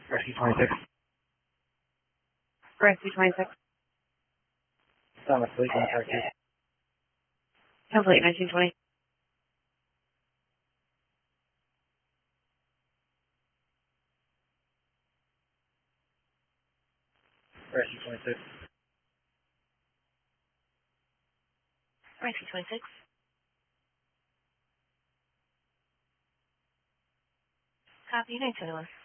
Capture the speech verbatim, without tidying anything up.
Rescue twenty-six. Rescue twenty-six. Thomas, please contact you. Complete nineteen twenty. Rescue twenty-six. Rescue twenty-six. Copy, nineteen twenty-one.